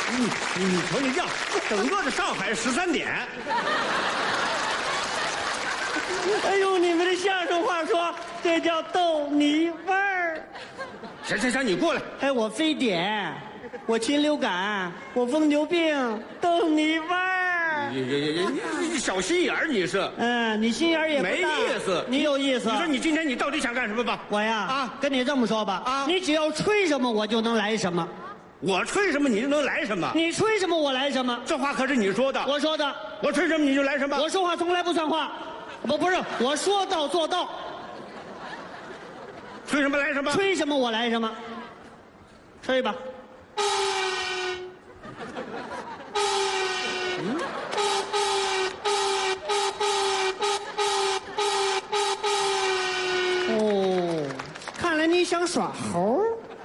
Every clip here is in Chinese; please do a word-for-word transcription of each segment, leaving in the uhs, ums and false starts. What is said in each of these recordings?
你你瞅你这样，整个的上海十三点。 哎呦，你们的相声话说，这叫逗你味儿。 行行行，你过来。 哎，我非典，我禽流感，我疯牛病，逗你味儿。 你你你你小心眼儿，你是。 嗯，你心眼儿也不大没意思， 你有意思。 你说你今天你到底想干什么吧？ 我呀， 啊， 跟你这么说吧， 啊， 你只要吹什么，我就能来什么。 我吹什么你就能来什么。 你吹什么我来什么。 这话可是你说的。 我说的。 我吹什么你就来什么。 我说话从来不算话。不不是，我说到做到。 吹什么来什么。 吹什么我来什么。吹吧。嗯。哦，看来你想耍猴。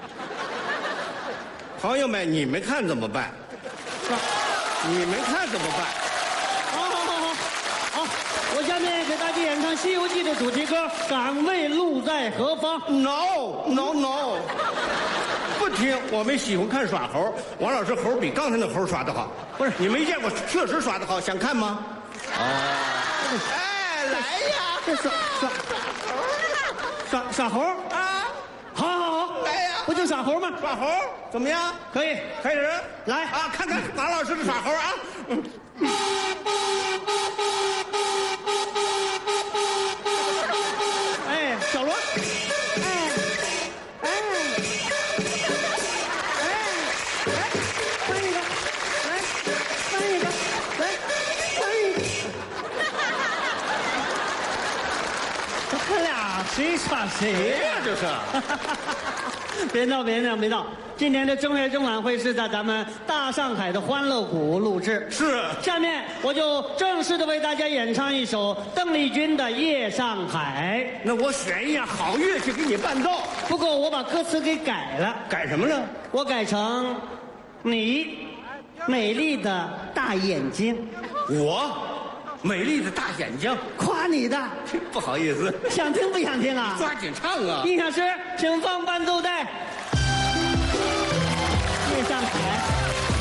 朋友们，你们看怎么办？你们看怎么办？ 好好好好好，我下面给大家演唱《西游记》的主题歌《敢问路在何方》。 No no no， 不听，我们喜欢看耍猴。王老师猴比刚才那猴耍得好。 不是， 你没见过，确实耍得好，想看吗？哦，哎，来呀， 这耍耍耍耍猴啊！ 好好好， 来呀， 不就耍猴吗？ 耍猴怎么样？ 可以， 开始来啊，看看王老师的耍猴啊！嗯哎，小罗，哎哎哎哎，翻一个，来翻一个，来翻一个。他俩谁耍谁呀？ 这是。 别闹别闹别闹！今年的正月征晚会是在咱们大上海的欢乐谷录制。 是。 下面我就正式的为大家演唱一首邓丽君的《夜上海》。 那我选一样好乐器给你伴奏。 不过我把歌词给改了。 改什么了？ 我改成你美丽的大眼睛。 我美丽的大眼睛。 夸你的。 不好意思。 想听不想听啊？ 抓紧唱啊！ 音响师，请放伴奏带。